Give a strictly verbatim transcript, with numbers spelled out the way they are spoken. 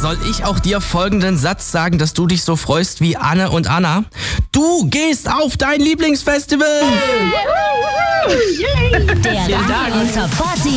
soll ich auch dir folgenden Satz sagen, dass du dich so freust wie Anne und Anna? Du gehst auf dein Lieblingsfestival! Der Radio Party